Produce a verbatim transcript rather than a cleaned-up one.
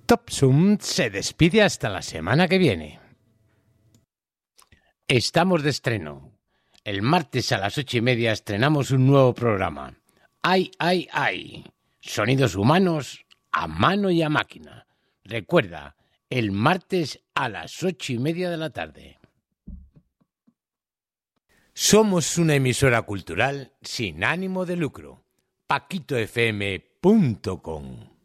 Topsum se despide hasta la semana que viene. Estamos de estreno. El martes a las ocho y media estrenamos un nuevo programa. ¡Ay, ay, ay! Sonidos humanos a mano y a máquina. Recuerda, el martes a las ocho y media de la tarde. Somos una emisora cultural sin ánimo de lucro. paquito f m punto com